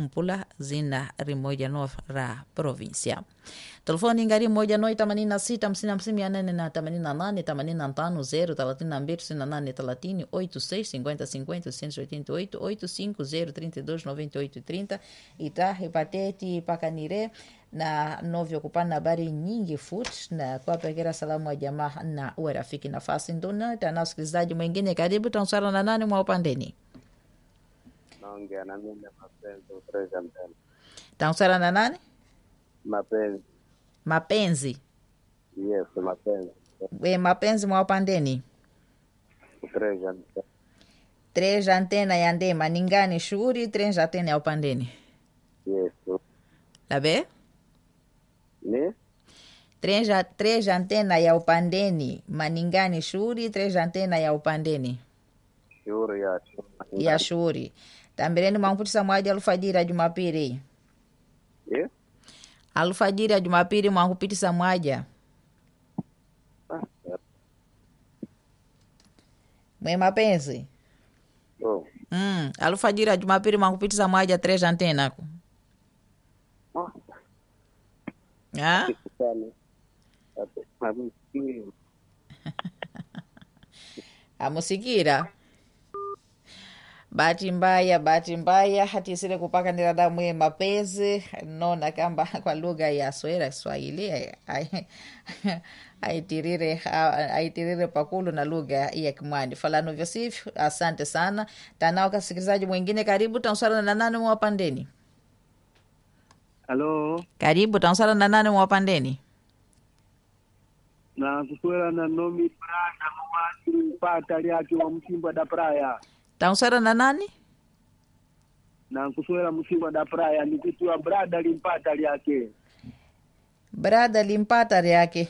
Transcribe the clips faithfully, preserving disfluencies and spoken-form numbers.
Nampula zina rimoja no ra provincia. Telefoni ngari moja no themanini na sita hamsini hamsini mia nane na themanini na nane themanini na tano zero thelathini na mbili tisini na nane thelathini oitenta e seis cinquenta cinquenta oitocentos e oitenta e oito oitenta e cinco zero trinta e dois noventa e oito trinta ita hepateti pakanire na novyo kupana habari nyingi foot na kwa pekera salamu wa jamaa na uwe rafiki nafasi ndona tana usikilizaji mwingine karibu tansara na nani mwa upandeni naongea na mimi mapenzi utreja mbele tansara na nani mapenzi mapenzi yes mapenzi we mapenzi mwa upandeni utreja mbele treja antena ya ndema ningani shughuri treja antena ya upandeni yes labe ni treja treja antena ya upandeni maningani shughuri treja antena ya upandeni shughuri ya ya shughuri tambireni mwankutisa mwaji alfajiri ya Jumapili yes alfajiri ya Jumapili mwankupitisa mwaja ah mwe mapenzi oh mm alfajiri ya Jumapili mwankupitisa mwaja treja antena ku oh ah sana hapo amusikira bahati mbaya bahati mbaya hatisire kupaka niradamu ye mapenzi nona kamba kwa lugha ya Swahili Swahili aitirire aitirire pakulu na lugha ya Kimwani falano vyosivyo. Asante sana tanao kasikilizaji mwingine karibu tansara na nane mwa pandeni. Halo Karibu tansara na nane mwa pandeni. na kuswela na nomi prana mwatu pata liaki wa msimba da praya Tansara na nani? na kuswela msimba da praya ni kitu wa brada limpata liake Brada limpata yake.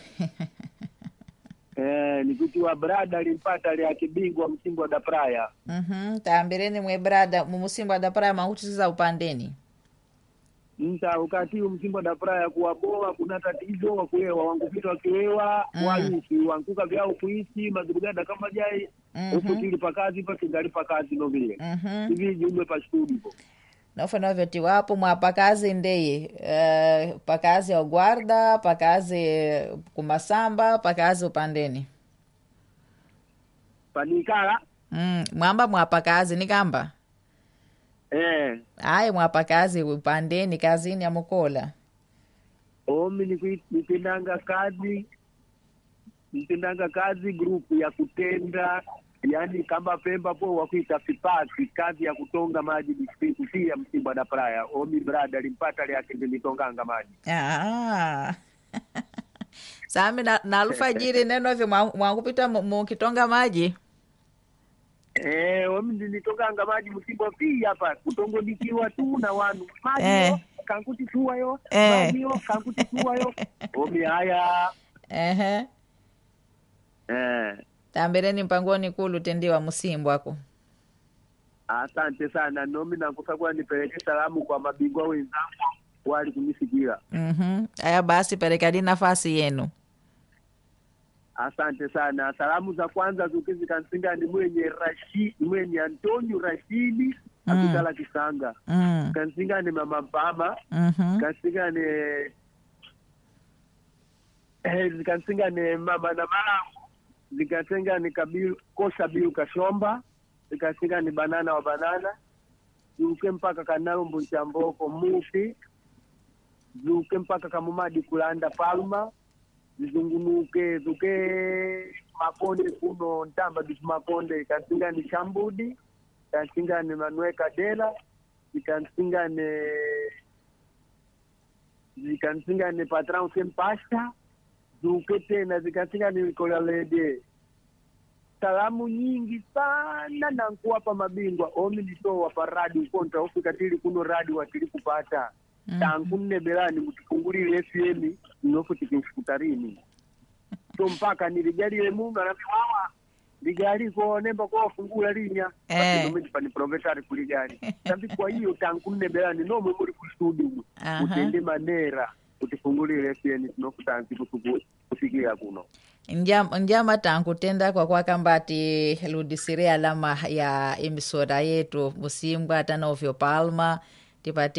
eh ni kitu wa brada limpata liake bingwa msimba da praya Mhm taambireni mwe brada mumusimba da praya mahutisiza upandeni. nta ukati msimba da praya kuwaboa kuna tatizo wa kuewa wangu vitu wakiwewa Mm. wayuki wankuka vyao kuishi madrugada kama jai Mhm. ukutili pakazi pa kingali pakazi no vile Mhm. hivi jumbe pa studio Nofana vyoti wapo mwa pakazi ndeye uh, pakazi ya guarda pakazi kumasamba pakazi upandeni panikala mm, mwamba mwa pakazi ni kamba eh aye mwa pakazi upandeni kazini ya mukola omi nikui- nipendanga kazi nipendanga kazi grupu ya kutenda yani kama Pemba po wakuita fipasi kazi ya kutonga maji kutia msimba da praya omi brada limpata liake ndilitonganga maji ah. Sami na, na alfajiri neno vyo mwa- mwangupita mu- mukitonga maji eh omi ndilitonganga maji msimba pia hapa kutongonikiwa tu na wanu maji Eh. yo kankuti tuwa yo Eh. maji yo kankuti tuwa yo omi haya ehe eh tambireni mpangoni kulu tendiwa musimbo ako asante sana nomi nakusagua nipeleke salamu kwa mabingwa wenzangu wali kunisikia mhm aya basi perekani nafasi yenu asante sana salamu za kwanza zukizikansinga ni mwenye Rashid mwenye Antonio Rashidi Mm. akikala Kisanga mm. kansinga ni mama Mpama mhm kansinga ni eh zikansinga ni mama na malangu zikasenga ni kabiru kosa biu kashomba zikasenga ni banana wa banana zuke mpaka kanalumbu chamboko mufi zuke mpaka kamumadi kulanda palma zizungunuke zuke makonde kuno ntamba bisu makonde kansinga ni shambudi kansinga ni Manuel Kadela zikansinga ni zikansinga ni patron sempasta zuke tena zikasinga ni Nicola Lede. Salamu nyingi sana na nkuwapa mabingwa omi nitoa pa radio kontra ofika tili kuno radio watili kupata Mhm. tankunne belani mutufungulile F M nofu tikimfutarini so mpaka nilijalie Mungu na wawa ligali ko nemba ko fungula linya Eh. basi ndo pani provetari kuligali tambi kwa hiyo tankunne belani no mwe muri ku studio Aha. utende manera utifungulile F M nofu tanzi kufikia kuno njama, njama tankutenda kwa kwa kambati ludisire alama ya emisora yetu musimbwa hata novyo palma tipate